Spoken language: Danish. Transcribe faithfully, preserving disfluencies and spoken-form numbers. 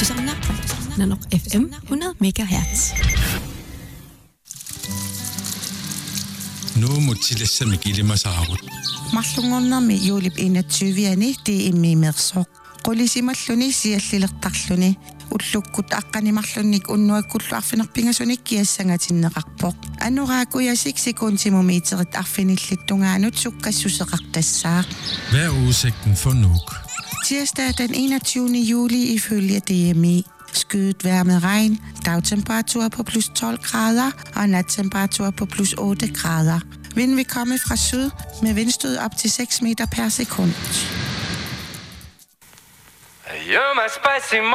Praktisonna, Nanok F M hundrede megahertz. Nu må tillæse med gilde saarut. Mallungornermi juulip enogtyve det er med mersok. Qulisimaluni siallilertarluni ullukkut aqqanimarlunnik unnuakkullu arfinerpingasunik kiassangatinneqarpoq anuraakuya seks sekundtimumeterit arfinillittungaanut sukkassuseqartassaaq. Hvad er udsigten for Nuuk? Tirsdag den enogtyvende juli ifølge D M I. Skyet vejr med regn, dagtemperatur på plus tolv grader og nattemperatur på plus otte grader. Vind vil komme fra syd med vindstød op til seks meter per sekund. You're my spicy